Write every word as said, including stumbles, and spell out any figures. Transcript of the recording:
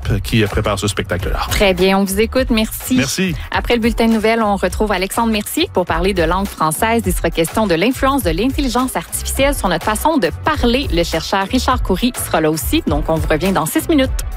l'équipe qui prépare ce spectacle-là. Très bien, on vous écoute. Merci. Merci. Après le bulletin de nouvelles, on retrouve Alexandre Mercier pour parler de langue française. Il sera question de l'influence de l'intelligence artificielle sur notre façon de parler. Le chercheur Richard Coury sera là aussi, donc on vous revient dans six minutes.